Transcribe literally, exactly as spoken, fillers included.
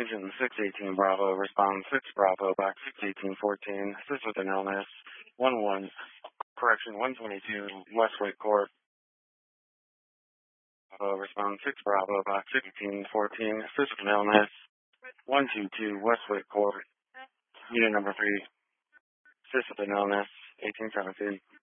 Agent six eighteen Bravo, respond six Bravo, box six eighteen fourteen, assist with an illness, one one, correction, one twenty-two, Westwick Court. Bravo, respond six Bravo, box six eighteen fourteen, assist with an illness, one two two, Westwick Court. Unit number three, assist with an illness, eighteen seventeen.